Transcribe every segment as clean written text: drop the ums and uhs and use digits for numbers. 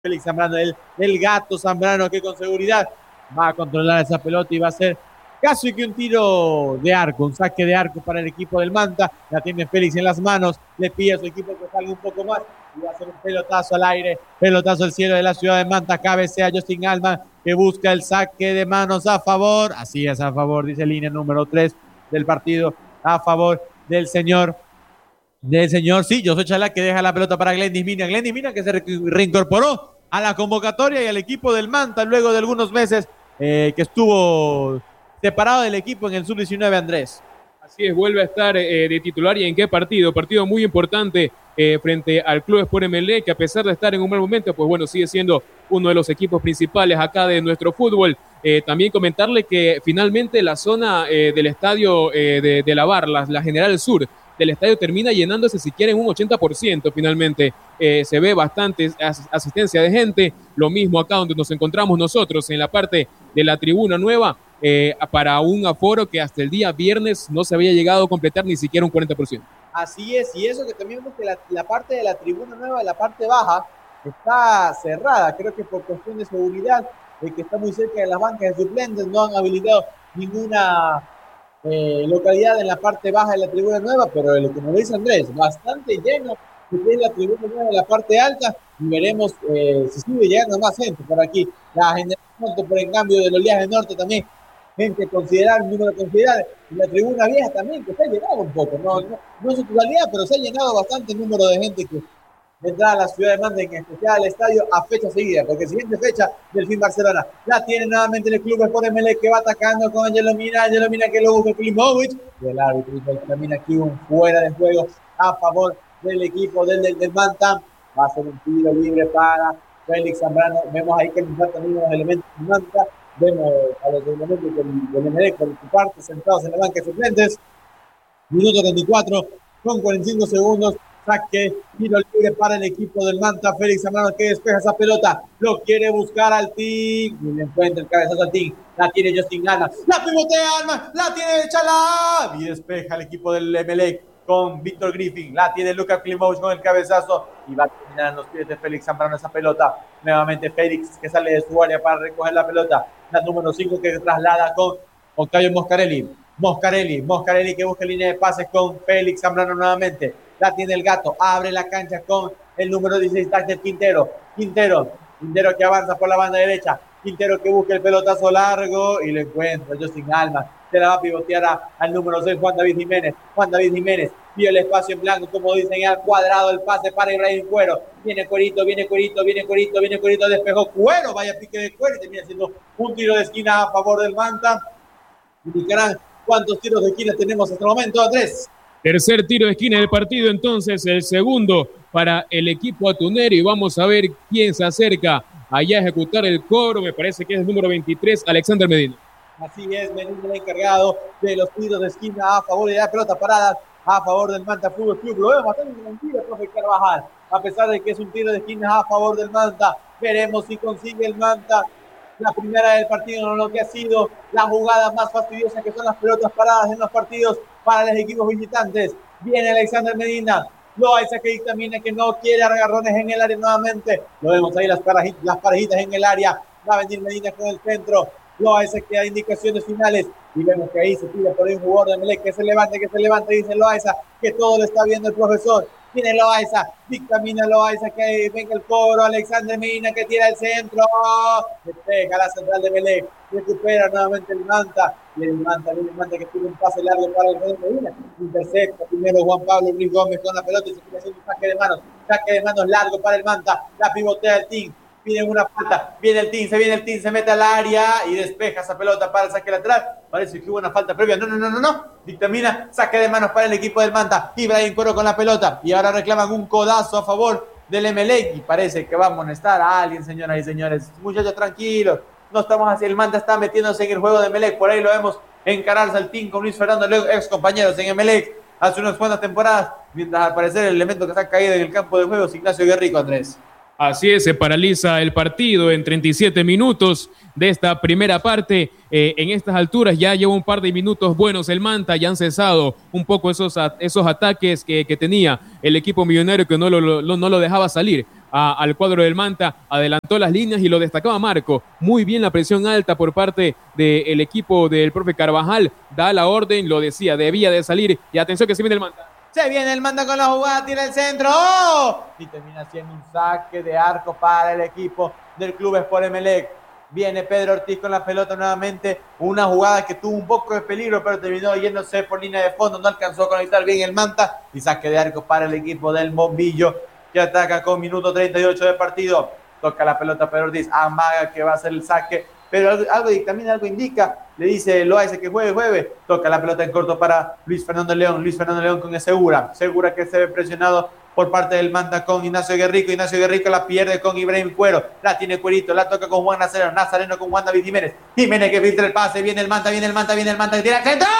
Félix Zambrano, el gato Zambrano, que con seguridad va a controlar esa pelota y va a ser casi que un tiro de arco, un saque de arco para el equipo del Manta. La tiene Félix en las manos, le pide a su equipo que salga un poco más y va a hacer un pelotazo al aire, pelotazo al cielo de la ciudad de Manta. Cabecea Justin Alman, que busca el saque de manos a favor. Así es, a favor, dice línea número 3 del partido, a favor del señor, sí, yo soy Chalá, que deja la pelota para Glendis Mina, que se reincorporó a la convocatoria y al equipo del Manta luego de algunos meses que estuvo separado del equipo en el sub-19, Andrés. Así es, vuelve a estar de titular. ¿Y en qué partido? Partido muy importante frente al Club Sport Emelec, que a pesar de estar en un mal momento, pues bueno, sigue siendo uno de los equipos principales acá de nuestro fútbol. También comentarle que finalmente la zona del estadio de la Bar, la General Sur del estadio, termina llenándose siquiera en un 80% finalmente. Se ve bastante asistencia de gente, lo mismo acá donde nos encontramos nosotros, en la parte de la tribuna nueva, para un aforo que hasta el día viernes no se había llegado a completar ni siquiera un 40%. Así es, y eso que también vemos que la parte de la tribuna nueva, la parte baja, está cerrada, creo que por cuestión de seguridad, que está muy cerca de las bancas de suplentes, no han habilitado ninguna localidad en la parte baja de la tribuna nueva, pero lo que nos dice Andrés, bastante lleno, que es la tribuna nueva en la parte alta, y veremos si sigue llegando más gente por aquí. La generación, por en cambio, del oleaje norte también, gente considerable, un número considerable, y la tribuna vieja también, que se ha llenado un poco, no su totalidad, pero se ha llenado bastante el número de gente que vendrá a la ciudad de Manta, en especial al estadio, a fecha seguida, porque siguiente fecha del Fin Barcelona la tiene nuevamente el Club Sport Emelec, que va atacando con Angelo Mina que lo busca Klimovic, y el árbitro termina aquí un fuera de juego a favor del equipo del Manta. Va a ser un tiro libre para Félix Zambrano. Vemos ahí que nos faltan también los elementos de Manta, vemos a los elementos del Emelec por su parte sentados en la banca de suplentes. Minuto 34 con 45 segundos. Saque, tiro libre para el equipo del Manta. Félix Zambrano, que despeja esa pelota, lo quiere buscar al Team y le encuentra el cabezazo al Team. La tiene Justin Alman, la pivotea Alman, la tiene Chalá y despeja el equipo del Emelec con Víctor Griffin. La tiene Luka Klimovic con el cabezazo y va a terminar en los pies de Félix Zambrano esa pelota. Nuevamente Félix, que sale de su área para recoger la pelota. La número 5 que traslada con Octavio Moscarelli, que busca línea de pases con Félix Zambrano nuevamente. La tiene el gato, abre la cancha con el número 16, Daniel Quintero que avanza por la banda derecha, Quintero que busca el pelotazo largo y lo encuentra Justin Alman, se la va a pivotear al número 6, Juan David Jiménez, vio el espacio en blanco, como dicen, al cuadrado el pase para Ibrahim Cuero, viene Cuerito, despejó Cuero, vaya pique de Cuero y termina siendo un tiro de esquina a favor del Manta. Indicarán cuántos tiros de esquina tenemos hasta el momento, Andrés. Tercer tiro de esquina del partido, entonces el segundo para el equipo atunero, y vamos a ver quién se acerca allá a ejecutar el cobro. Me parece que es el número 23, Alexander Medina. Así es, Medina, el encargado de los tiros de esquina a favor de la pelota parada, a favor del Manta Fútbol Club. Lo vemos bastante tranquilo, profe Carvajal, a pesar de que es un tiro de esquina a favor del Manta. Veremos si consigue el Manta la primera del partido, no lo que ha sido la jugada más fastidiosa, que son las pelotas paradas en los partidos para los equipos visitantes. Viene Alexander Medina, Loaiza, que dictamina que no quiere agarrones en el área nuevamente. Lo vemos ahí, las parejitas en el área. Va a venir Medina con el centro. Loaiza, que da indicaciones finales. Y vemos que ahí se tira por ahí un jugador de Emelec, que se levante, dice Loaiza, que todo lo está viendo el profesor. Viene Loaiza, dictamina Loaiza, que venga el cobro. Alexander Medina, que tira el centro, despeja la central de Emelec, recupera nuevamente el Manta, y el Manta que tiene un pase largo para el Rey Medina, intercepta primero Juan Pablo Luis Gómez con la pelota y se quiere hacer un saque de manos largo para el Manta, la pivotea el Team, piden una falta, viene el Team, se mete al área y despeja esa pelota para el saque lateral. Parece que hubo una falta previa, no, dictamina, saque de manos para el equipo del Manta, Ibrahim Cuero con la pelota, y ahora reclaman un codazo a favor del Emelec, y parece que va a amonestar a alguien, señoras y señores. Muchachos, tranquilos, no estamos así, el Manta está metiéndose en el juego de Emelec, por ahí lo vemos encararse al Team con Luis Fernando, ex compañeros en Emelec hace unas cuantas temporadas, mientras al parecer el elemento que está caído en el campo de juego es Ignacio Guerrico, Andrés. Así es, se paraliza el partido en 37 minutos de esta primera parte. En estas alturas ya lleva un par de minutos buenos el Manta, ya han cesado un poco esos ataques que tenía el equipo millonario, que no lo dejaba salir. al cuadro del Manta, adelantó las líneas y lo destacaba Marco. Muy bien la presión alta por parte del equipo del profe Carvajal, da la orden, lo decía, debía de salir, y atención que se viene el Manta. Se viene el Manta con la jugada, tira el centro, ¡oh! Y termina siendo un saque de arco para el equipo del Club Sport Emelec. Viene Pedro Ortiz con la pelota nuevamente, una jugada que tuvo un poco de peligro, pero terminó yéndose por línea de fondo, no alcanzó a conectar bien el Manta, y saque de arco para el equipo del Bombillo, que ataca con minuto 38 de partido. Toca la pelota Pedro Ortiz, amaga que va a ser el saque, pero también algo indica, le dice Loaiza que juegue, toca la pelota en corto para Luis Fernando León con Segura que se ve presionado por parte del Manta con Ignacio Guerrico la pierde con Ibrahim Cuero, la tiene Cuerito, la toca con Juan Nazareno con Juan David Jiménez que filtra el pase, viene el Manta, que tira el centro,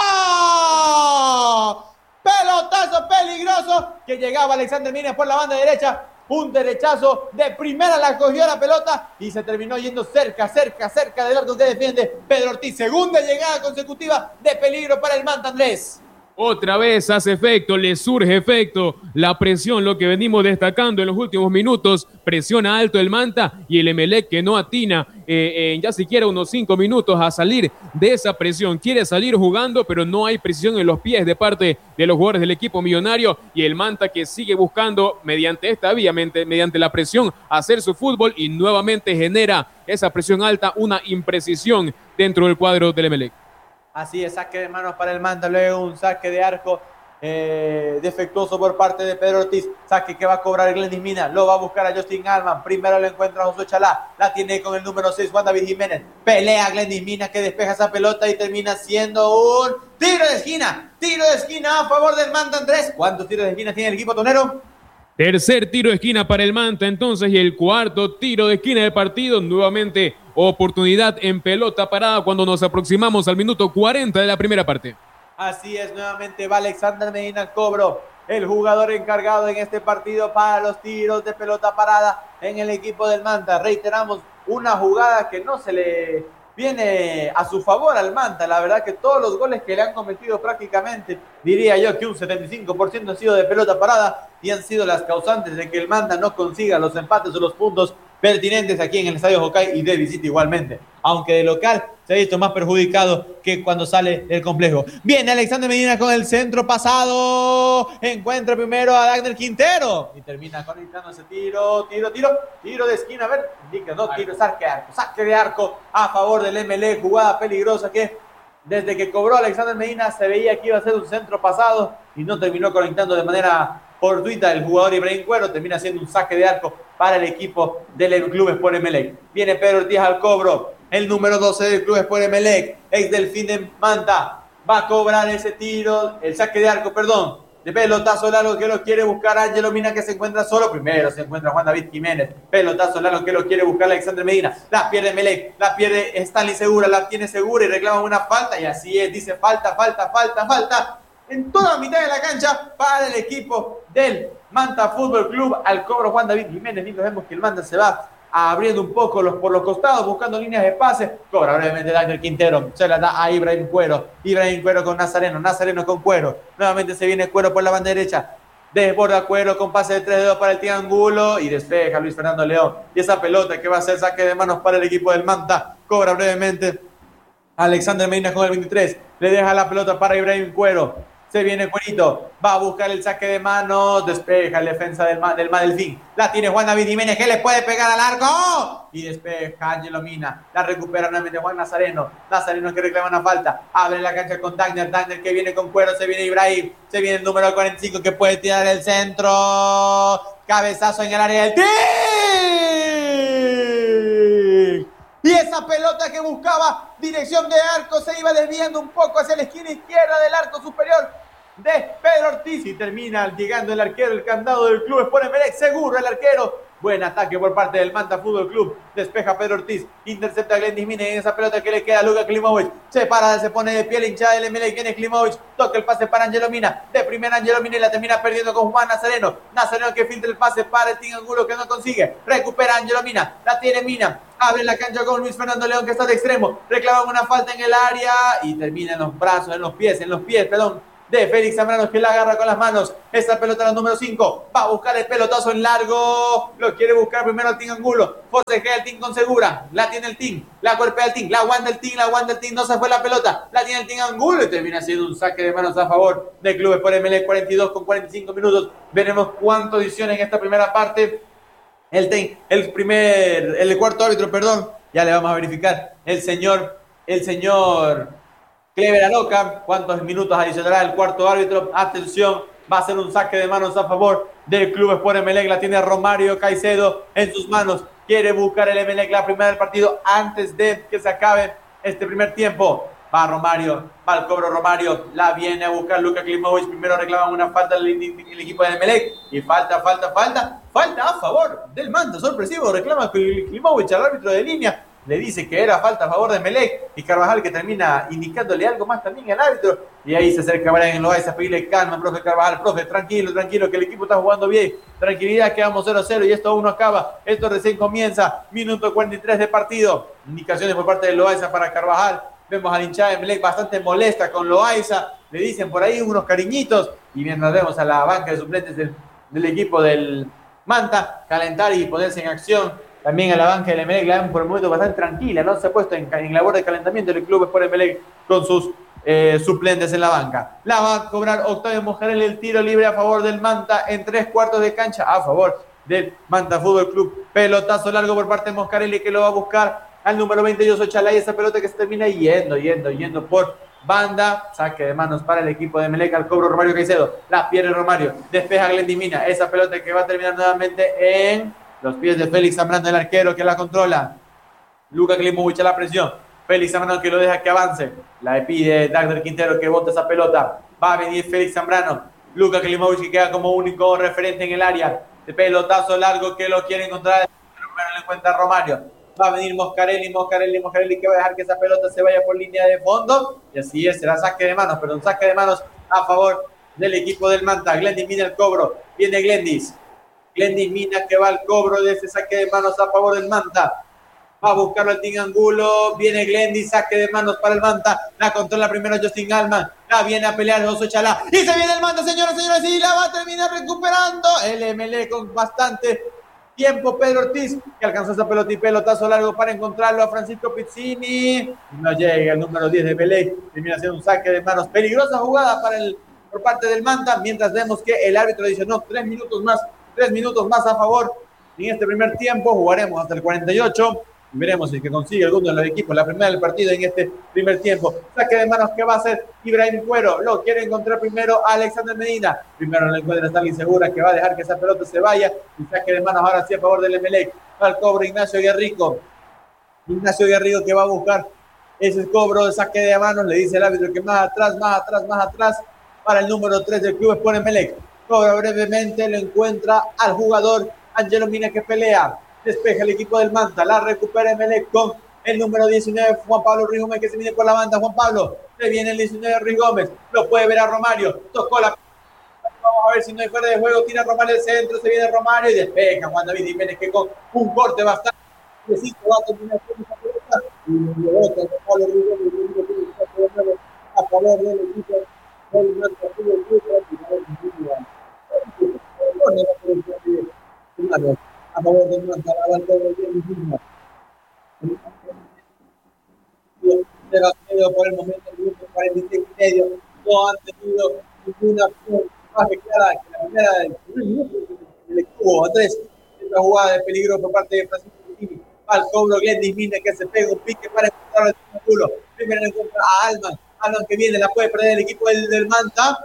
pelotazo peligroso que llegaba Alexander Mínez por la banda derecha, un derechazo de primera, la cogió la pelota y se terminó yendo cerca del arco que defiende Pedro Ortiz. Segunda llegada consecutiva de peligro para el Manta, Andrés. Otra vez hace efecto, le surge efecto la presión, lo que venimos destacando en los últimos minutos, presiona alto el Manta y el Emelec que no atina en ya siquiera unos 5 minutos a salir de esa presión, quiere salir jugando pero no hay presión en los pies de parte de los jugadores del equipo millonario y el Manta que sigue buscando mediante esta vía, mediante la presión hacer su fútbol y nuevamente genera esa presión alta, una imprecisión dentro del cuadro del Emelec. Así es, saque de manos para el Manta, luego un saque de arco defectuoso por parte de Pedro Ortiz, saque que va a cobrar Glendis Mina, lo va a buscar a Justin Alman, primero lo encuentra a Josué Chalá, la tiene con el número 6 Juan David Jiménez, pelea Glendis Mina que despeja esa pelota y termina siendo un tiro de esquina a favor del Manta, Andrés. ¿Cuántos tiros de esquina tiene el equipo tonero? Tercer tiro de esquina para el Manta entonces y el cuarto tiro de esquina del partido, nuevamente oportunidad en pelota parada cuando nos aproximamos al minuto 40 de la primera parte. Así es, nuevamente va Alexander Medina al cobro, el jugador encargado en este partido para los tiros de pelota parada en el equipo del Manta. Reiteramos, una jugada que no se le viene a su favor al Manta. La verdad que todos los goles que le han cometido prácticamente, diría yo que un 75% han sido de pelota parada y han sido las causantes de que el Manta no consiga los empates o los puntos pertinentes aquí en el Estadio Jocay y de visita igualmente, aunque de local se ha visto más perjudicado que cuando sale del complejo. Viene Alexander Medina con el centro pasado, encuentra primero a Dagner Quintero y termina conectando ese tiro de esquina, a ver, indica dos tiros, saque de arco a favor del MLE, jugada peligrosa que desde que cobró Alexander Medina se veía que iba a ser un centro pasado y no terminó conectando de manera fortuita el jugador Ibrahim Cuero, termina siendo un saque de arco para el equipo del Club Sport Emelec. Viene Pedro Ortiz al cobro, el número 12 del Club Sport Emelec, ex Delfín de Manta, va a cobrar ese tiro, el saque de arco, de pelotazo largo que lo quiere buscar Ángelo Mina que se encuentra solo, primero se encuentra Juan David Jiménez, pelotazo largo que lo quiere buscar Alexander Medina, la pierde Emelec, la pierde Stanley Segura, la tiene Segura y reclama una falta y así es, dice falta, en toda la mitad de la cancha para el equipo del Manta Fútbol Club. Al cobro Juan David Jiménez, mientras vemos que el Manta se va abriendo un poco por los costados, buscando líneas de pase. Cobra brevemente Daniel Quintero, se la da a Ibrahim Cuero con Nazareno con Cuero. Nuevamente se viene Cuero por la banda derecha. Desborda Cuero con pase de 3 dedos para el triángulo y despeja Luis Fernando León. Y esa pelota que va a ser saque de manos para el equipo del Manta. Cobra brevemente Alexander Medina con el 23. Le deja la pelota para Ibrahim Cuero. Se viene Cuerito, va a buscar el saque de manos, despeja el defensa del Delfín. La tiene Juan David Jiménez, que le puede pegar al arco. Y despeja Ángelo Mina. La recupera nuevamente Juan Nazareno. Nazareno que reclama una falta. Abre la cancha con Dagner que viene con Cuero. Se viene Ibrahim. Se viene el número 45 que puede tirar el centro. Cabezazo en el área del Team. Y esa pelota que buscaba dirección de arco se iba desviando un poco hacia la esquina izquierda del arco superior de Pedro Ortiz y termina llegando el arquero, el candado del Club Sport Emelec, seguro el arquero. Buen ataque por parte del Manta Fútbol Club. Despeja Pedro Ortiz. Intercepta a Glendis Mina en esa pelota que le queda a Luka Klimovic. Se para, se pone de pie la hinchada del Emelec. Viene Klimovic. Toca el pase para Ángelo Mina. De primera Ángelo Mina y la termina perdiendo con Juan Nazareno. Nazareno que filtra el pase para el Team Angulo que no consigue. Recupera Ángelo Mina. La tiene Mina. Abre la cancha con Luis Fernando León que está de extremo. Reclama una falta en el área y termina en los brazos, en los pies, de Félix Zambrano, que la agarra con las manos. Esa pelota, la número 5, va a buscar el pelotazo en largo. Lo quiere buscar primero al Team Angulo. Forcejea el Team con segura. La tiene el Team. La golpea el Team. La aguanta el Team. La aguanta el Team. No se fue la pelota. La tiene el Team Angulo y termina siendo un saque de manos a favor de Clubes por Emelec. 42 con 45 minutos. Veremos cuánto adiciones en esta primera parte. El cuarto árbitro, perdón. Ya le vamos a verificar. El señor Clever Aloca, ¿cuántos minutos adicionará el cuarto árbitro? Atención, va a ser un saque de manos a favor del Club Sport Emelec. La tiene Romario Caicedo en sus manos. Quiere buscar el Emelec la primera del partido antes de que se acabe este primer tiempo. Va Romario, va al cobro Romario, la viene a buscar Luka Klimovic. Primero reclaman una falta el equipo de Emelec y falta a favor del Manta. Sorpresivo, reclama Klimovic al árbitro de línea. Le dice que era falta a favor de Emelec y Carvajal, que termina indicándole algo más también al árbitro, y ahí se acerca Brian Loaiza a pedirle calma. Profe Carvajal, profe, tranquilo, que el equipo está jugando bien, tranquilidad, que vamos 0-0 y esto aún no acaba, esto recién comienza. Minuto 43 de partido, indicaciones por parte de Loaiza para Carvajal. Vemos a la hinchada de Emelec bastante molesta con Loaiza, le dicen por ahí unos cariñitos, y mientras vemos a la banca de suplentes del equipo del Manta calentar y ponerse en acción. También a la banca del Emelec la ven por el momento bastante tranquila, ¿no? Se ha puesto en labor de calentamiento del Club Sport Emelec con sus suplentes en la banca. La va a cobrar Octavio Mojarelli, el tiro libre a favor del Manta en 3/4 de cancha a favor del Manta Fútbol Club. Pelotazo largo por parte de Mojarelli, que lo va a buscar al número 22, Chalay. Esa pelota que se termina yendo por banda. Saque de manos para el equipo de Emelec, al cobro Romario Caicedo. La pierde Romario, despeja Glendimina. Esa pelota que va a terminar nuevamente en los pies de Félix Zambrano, el arquero, que la controla. Luka Klimovic a la presión. Félix Zambrano, que lo deja que avance. La pide Dagner Quintero, que bote esa pelota. Va a venir Félix Zambrano. Luka Klimovic, que queda como único referente en el área. De pelotazo largo, que lo quiere encontrar. Pero lo encuentra Romario. Va a venir Mojarelli, que va a dejar que esa pelota se vaya por línea de fondo. Y así es, será saque de manos, pero un saque de manos a favor del equipo del Manta. Glendis mira el cobro. Viene Glendis Mina, que va al cobro de ese saque de manos a favor del Manta. Va a buscarlo el Team Angulo. Viene Glendis, saque de manos para el Manta. La controla primero Justin Alman. La viene a pelear José Chalá. Y se viene el Manta, señoras y señores. Y la va a terminar recuperando el Emelec con bastante tiempo. Pedro Ortiz, que alcanzó esa pelota y pelotazo largo para encontrarlo a Francisco Pizzini. No llega el número 10 de Emelec. Termina siendo un saque de manos. Peligrosa jugada por parte del Manta. Mientras vemos que el árbitro adicionó 3 minutos más a favor en este primer tiempo. Jugaremos hasta el 48 y veremos si es que consigue alguno de los equipos la primera del partido en este primer tiempo. Saque de manos que va a hacer Ibrahim Cuero. Lo quiere encontrar primero a Alexander Medina. Primero lo encuentra Stanley Segura, que va a dejar que esa pelota se vaya. Y saque de manos ahora sí a favor del Emelec. Al cobro Ignacio Guerrico, que va a buscar ese cobro de saque de manos. Le dice el árbitro que más atrás para el número 3 del Club Sport Emelec. Cobra brevemente, lo encuentra al jugador Angelo Mina, que pelea. Despeja el equipo del Manta, la recupera Emelec con el número 19, Juan Pablo Ruiz Gómez, que se viene por la banda. Juan Pablo, le viene el 19 Ruiz Gómez, lo puede ver a Romario, tocó la... Vamos a ver si no hay fuera de juego, tira Romario al centro, se viene Romario y despeja Juan David Jiménez, que con un corte bastante preciso va a terminar con esa pelota y le bota Juan Pablo Ruiz Gómez a favor del equipo del Manta Fútbol Club. A favor del Manta, la balcón de Glendimina. Por el momento, el grupo 46 y medio no han tenido ninguna opción más clara que la primera del primer minuto del equipo. Andrés, esta jugada de peligro por parte de Francisco Pizzini. Al cobro Glendimina, que se pega un pique para encontrar el culo. Primero encuentra a Alman, que viene, la puede perder el equipo del Manta.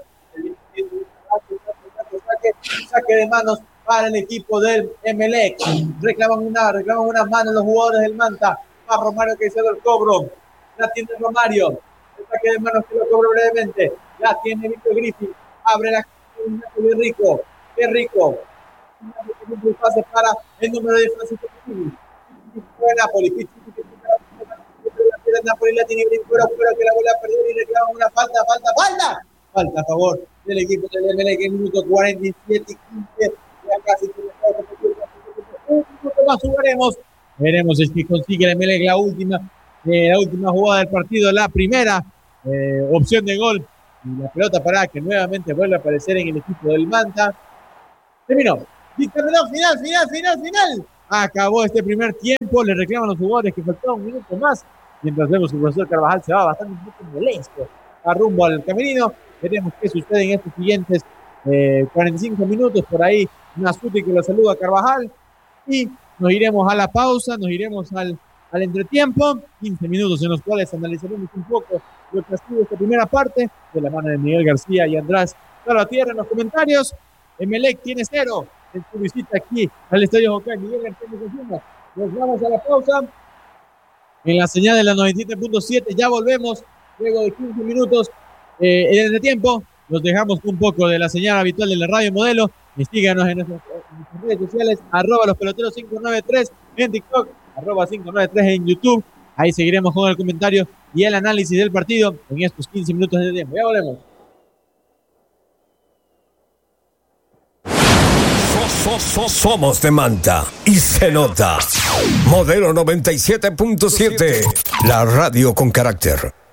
Saque de manos para el equipo del Emelec. Reclaman una mano los jugadores del Manta. A Romario, que hizo el cobro. La tiene Romario. El saque de manos que lo cobro brevemente. La tiene Víctor Griffith. Abre la de Rico. Qué rico. Un pase para el número de Francisco Pizzini. Napoli. Napoli la tiene fuera que la vuelve a perder y reclaman una falta. Falta a favor del equipo del Emelec en minuto 47 y 15. Ya casi un minuto más jugaremos. Veremos si consigue el Emelec la última jugada del partido, la primera opción de gol Y la pelota parada que nuevamente vuelve a aparecer en el equipo del Manta. Terminó. Final. Acabó este primer tiempo. Le reclaman los jugadores que faltaba un minuto más. Mientras vemos que el profesor Carvajal se va bastante un poco molesto a rumbo al camerino. Veremos qué sucede en estos siguientes 45 minutos. Por ahí Nasuti que lo saluda a Carvajal. Y nos iremos a la pausa, nos iremos al entretiempo. 15 minutos en los cuales analizaremos un poco lo que ha sido esta primera parte de la mano de Miguel García y Andrés Salvatierra en los comentarios. Emelec tiene 0 en su visita aquí al Estadio Jocay. Miguel García nos confirma. Nos vamos a la pausa en la señal de la 97.7. Ya volvemos luego de 15 minutos en el tiempo. Nos dejamos un poco de la señal habitual de la Radio Modelo. Y síganos en nuestras redes sociales, @lospeloteros593 en TikTok, @593 en YouTube. Ahí seguiremos con el comentario y el análisis del partido en estos 15 minutos de tiempo. Ya volvemos. Somos de Manta y se nota. Modelo 97.7, la radio con carácter.